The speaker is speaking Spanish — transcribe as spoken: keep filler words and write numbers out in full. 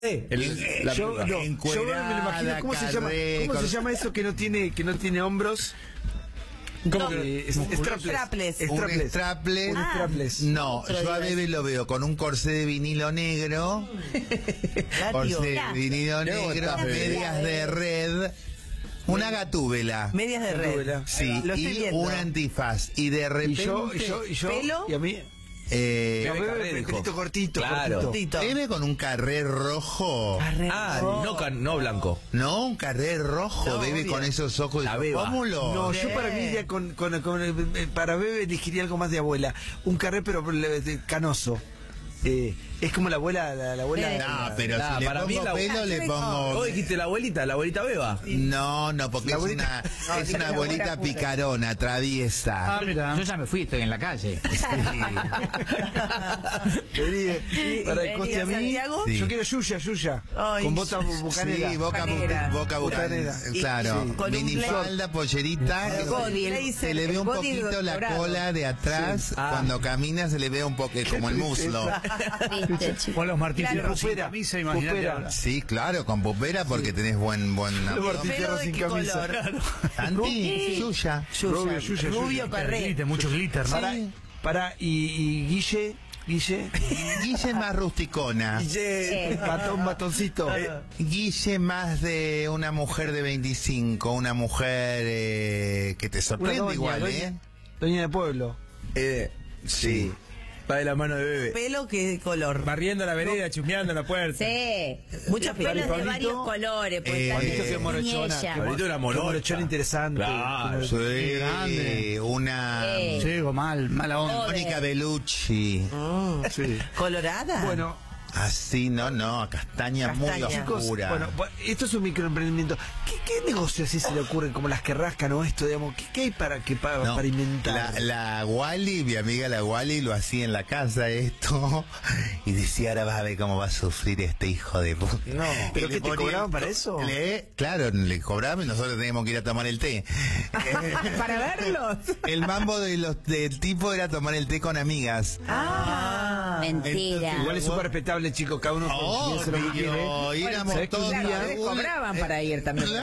Eh, el, la yo, no, yo me lo imagino, ¿cómo se llama? ¿Cómo se llama eso que no tiene que no tiene hombros? ¿Cómo no, que? Es, strapless. Un strapless. Un strapless. No, yo a Bebe lo veo con un corsé de vinilo negro, corsé de vinilo negro, medias de red, una gatúbela. Medias de red. Sí, y un antifaz. Y de repente... Y yo, y yo, y yo, ¿Pelo? y a mí... Eh, no, bebe, cortito, cortito, claro. cortito. Bebe con un carré rojo. Carré Ah, rojo. no, can, no blanco. No, un carré rojo, No, Bebe obvio. con esos ojos La de beba. pómulo. No, yo para mí iría con, con, con, eh, para Bebe elegiría algo más de abuela. Un carré pero eh, canoso. Eh, es como la abuela, la, la abuela. Eh, No, pero Nah, si le para mí pongo la- pelo le pongo... Vos dijiste la abuelita, la abuelita Beba. No, no, porque La es abuelita- una, No, es sí, una la abuelita abuela picarona, traviesa. Ah, mira. Yo ya me fui, estoy en la calle. Vení, para el coste a mí. Santiago? Sí. Yo quiero Yuya, Yuya. Ay, con bota Yuya. bucanera. Sí, boca Bucanera. bu- boca bucanera. Bucanera. Claro, Y- con un minifalda, pollerita. El body, el- Se le ve el un body poquito la dorado. cola de atrás. Sí. Ah. Cuando camina se le ve un poco como el muslo. Con los martillos Claro. sin Pupera, camisa, imagínate. pupera. ahora. Sí, claro, con pupera porque tenés buen buen Los amigo. martilleros ¿Pelo de sin qué camisa. color? Santi, Yuya. Rubio, Yuya, Rubio Yuya. carré. Glitter, mucho glitter, ¿no? Para, para, y, y Guille, Guille, Guille más rusticona. Guille, batón, batoncito. Guille más de una mujer de veinticinco, una mujer eh, que te Una sorprende doña, igual, doña, ¿eh? doña de pueblo. Eh, sí. Va de la mano de Bebe. ¿Pelo qué color? Barriendo la vereda, chusmeando la puerta. Sí, Muchos pelos de Pablito. varios colores. Pues, Eh, también Pablito que es morochona, ella. que Pablito era Qué morocha. morochón interesante. Claro. Sí, grande. una Eh. Llego mal, mala onda. Joder. Mónica Bellucci. Mm. Sí. ¿Colorada? Bueno, Así, no, no, castaña, muy Castaña. chicos, oscura. bueno, bu- esto es un microemprendimiento. ¿Qué, qué negocio así se le ocurre como las que rascan o esto, digamos? ¿Qué, qué hay para que para, No, para inventar? La, la Wally, mi amiga la Wally, lo hacía en la casa esto y decía, ahora vas a ver cómo va a sufrir este hijo de puta. No, ¿pero Y qué le te ponía- cobraban para eso? Le- claro, le cobraban y nosotros teníamos que ir a tomar el té. ¿Para verlos? El mambo de los, del tipo era tomar el té con amigas. Ah. Mentira. Igual es súper respetable, chicos, cada uno Oh, piensa lo que quiere. íbamos ¿Sabés que un todos día- a una- cobraban para ir también.